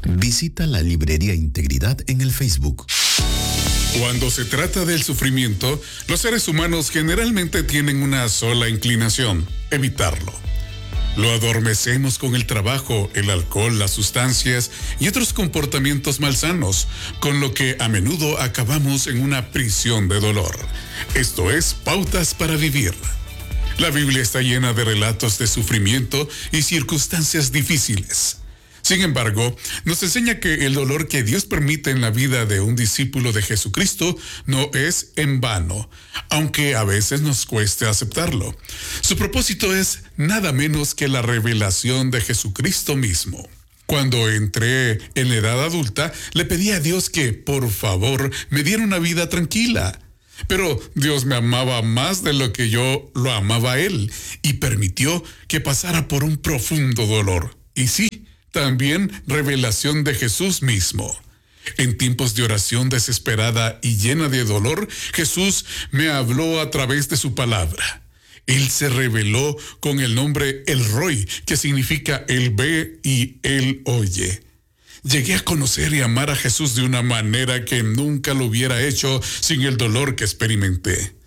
Visita la Librería Integridad en el Facebook. Cuando se trata del sufrimiento, los seres humanos generalmente tienen una sola inclinación: evitarlo. Lo adormecemos con el trabajo, el alcohol, las sustancias y otros comportamientos malsanos, con lo que a menudo acabamos en una prisión de dolor. Esto es Pautas para Vivir. La Biblia está llena de relatos de sufrimiento y circunstancias difíciles. Sin embargo, nos enseña que el dolor que Dios permite en la vida de un discípulo de Jesucristo no es en vano, aunque a veces nos cueste aceptarlo. Su propósito es nada menos que la revelación de Jesucristo mismo. Cuando entré en la edad adulta, le pedí a Dios que, por favor, me diera una vida tranquila. Pero Dios me amaba más de lo que yo lo amaba a Él y permitió que pasara por un profundo dolor. Y sí, también revelación de Jesús mismo. En tiempos de oración desesperada y llena de dolor, Jesús me habló a través de su palabra. Él se reveló con el nombre El Roy, que significa Él ve y Él oye. Llegué a conocer y amar a Jesús de una manera que nunca lo hubiera hecho sin el dolor que experimenté.